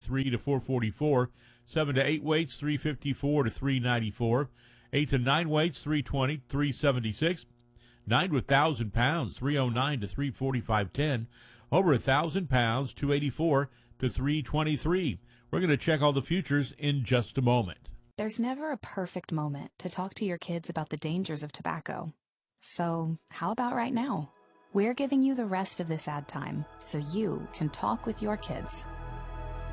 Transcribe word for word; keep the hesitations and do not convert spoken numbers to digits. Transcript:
thirty-three to four forty-four. Seven to eight weights, three fifty-four to three ninety-four. Eight to nine weights, three twenty, three seventy-six. Nine with thousand pounds, three oh nine to three forty-five ten. Over a thousand pounds, two eighty-four to three twenty-three. We're going to check all the futures in just a moment. There's never a perfect moment to talk to your kids about the dangers of tobacco. So how about right now? We're giving you the rest of this ad time so you can talk with your kids.